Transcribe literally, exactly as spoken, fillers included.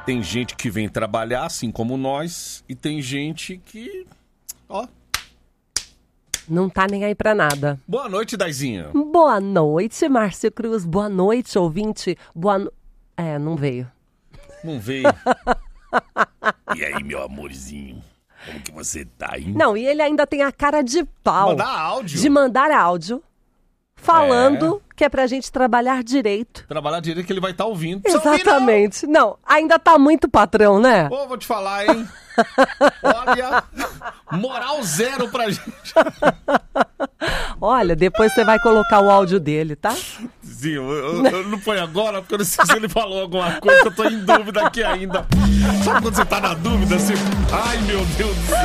Tem gente que vem trabalhar, assim como nós, e tem gente que, ó... Não tá nem aí pra nada. Boa noite, Daizinha. Boa noite, Márcio Cruz. Boa noite, ouvinte. Boa no... É, não veio. Não veio. E aí, meu amorzinho? Como que você tá, hein? Não, e ele ainda tem a cara de pau. Mandar áudio. De mandar áudio. Falando é. que é pra gente trabalhar direito. Trabalhar direito que ele vai estar tá ouvindo. Exatamente. Ouvir, não? não, ainda tá muito patrão, né? Ô, vou te falar, hein? Olha, moral zero pra gente. Olha, depois você vai colocar o áudio dele, tá? Sim, eu, eu, eu não ponho agora, porque eu não sei se ele falou alguma coisa, que eu tô em dúvida aqui ainda. Sabe quando você tá na dúvida, assim? Ai, meu Deus do céu.